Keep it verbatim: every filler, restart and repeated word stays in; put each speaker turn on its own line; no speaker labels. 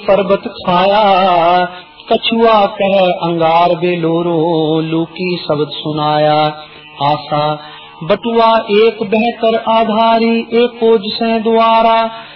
पर्वत खाया। कछुआ कह अंगार बेलोरो, लूकी शब्द सुनाया। आशा बटुआ एक बेहतर आधारी, एक ओज से द्वारा।